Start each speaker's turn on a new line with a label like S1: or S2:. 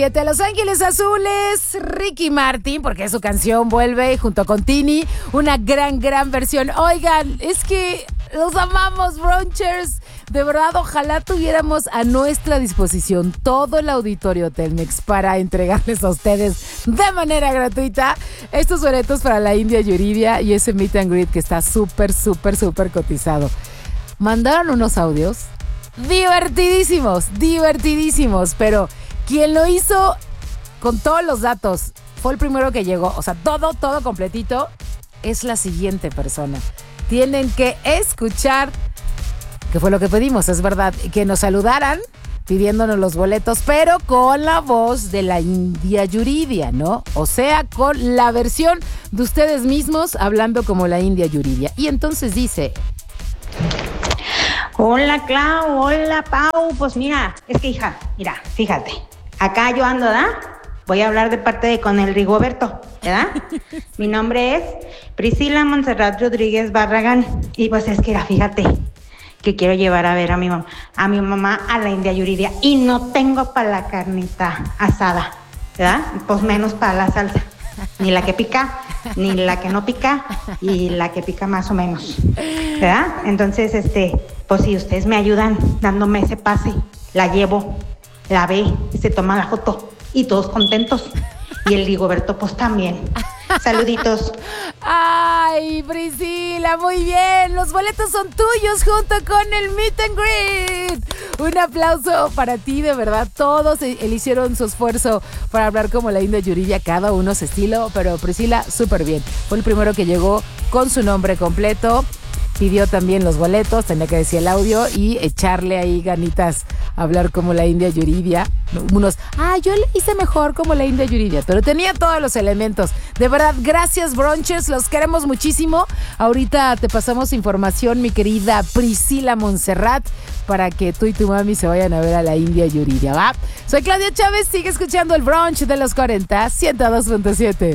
S1: De Los Ángeles Azules, Ricky Martin, porque su canción vuelve junto con Tini, una gran versión. Oigan, es que los amamos, Brunchers. De verdad, ojalá tuviéramos a nuestra disposición todo el auditorio Telmex para entregarles a ustedes de manera gratuita estos boletos para la India Yuridia y ese meet and greet que está súper cotizado. Mandaron unos audios divertidísimos, pero quien lo hizo con todos los datos fue el primero que llegó, o sea, todo completito, es la siguiente persona. Tienen que escuchar, que fue lo que pedimos, es verdad, que nos saludaran pidiéndonos los boletos, pero con la voz de la India Yuridia, ¿no? O sea, con la versión de ustedes mismos hablando como la India Yuridia. Y entonces dice...
S2: Hola Clau, hola Pau, pues mira, es que hija, mira, fíjate, acá yo ando, ¿verdad? Voy a hablar de parte de con el Rigoberto, ¿verdad? Mi nombre es Priscila Montserrat Rodríguez Barragán y pues es que fíjate que quiero llevar a ver a mi mamá a la India Yuridia y no tengo para la carnita asada, ¿verdad? Pues menos para la salsa, ni la que pica, ni la que no pica y la que pica más o menos, ¿verdad? Entonces, pues si ustedes me ayudan dándome ese pase, la llevo, la ve, se toma la foto y todos contentos. Y el Rigoberto pues también. Saluditos.
S1: Ay, Priscila, muy bien. Los boletos son tuyos junto con el meet and greet. Un aplauso para ti, de verdad. Todos hicieron su esfuerzo para hablar como la India Yuridia, cada uno su estilo, pero Priscila súper bien. Fue el primero que llegó con su nombre completo. Pidió también los boletos, tenía que decir el audio y echarle ahí ganitas a hablar como la India Yuridia. Unos, yo le hice mejor como la India Yuridia, pero tenía todos los elementos. De verdad, gracias Brunchers, los queremos muchísimo. Ahorita te pasamos información, mi querida Priscila Montserrat, para que tú y tu mami se vayan a ver a la India Yuridia, ¿va? Soy Claudia Chávez, sigue escuchando el Brunch de los 40, 102.7.